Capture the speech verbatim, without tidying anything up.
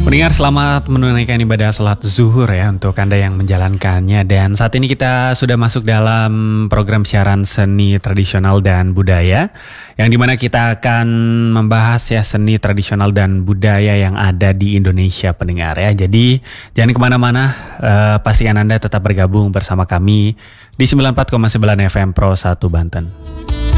Pendengar, selamat menunaikan ibadah sholat zuhur ya untuk Anda yang menjalankannya. Dan saat ini kita sudah masuk dalam program siaran seni tradisional dan budaya, yang dimana kita akan membahas ya seni tradisional dan budaya yang ada di Indonesia, pendengar ya. Jadi jangan kemana-mana, eh, pastikan Anda tetap bergabung bersama kami di sembilan puluh empat koma sembilan F M Pro satu Banten.